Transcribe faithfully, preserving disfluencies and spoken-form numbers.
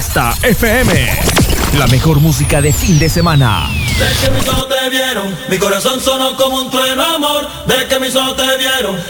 Fiesta F M. La mejor música de fin de semana. De que mis ojos te vieron, mi corazón sonó como un trueno, amor. De que mis ojos te vieron,